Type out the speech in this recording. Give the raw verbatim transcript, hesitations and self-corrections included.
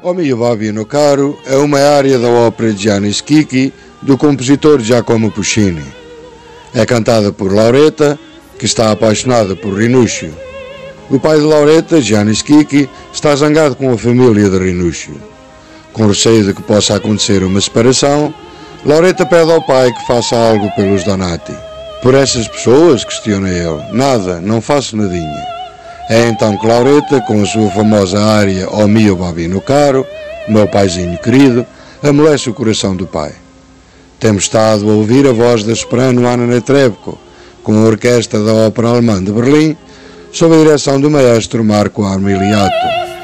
O mio bambino caro é uma área da ópera de Gianni Schicchi do compositor Giacomo Puccini. É cantada por Lauretta, que está apaixonada por Rinuccio. O pai de Lauretta, Gianni Schicchi, está zangado com a família de Rinuccio. Com receio de que possa acontecer uma separação, Lauretta pede ao pai que faça algo pelos Donati. Por essas pessoas, questiona ele, nada, não faço nadinha. É então que Lauretta, com a sua famosa área O mio bambino caro, meu paizinho querido, amolece o coração do pai. Temos estado a ouvir a voz da soprano Anna Netrebko, com a orquestra da Ópera Alemã de Berlim, sob a direção do maestro Marco Armiliato.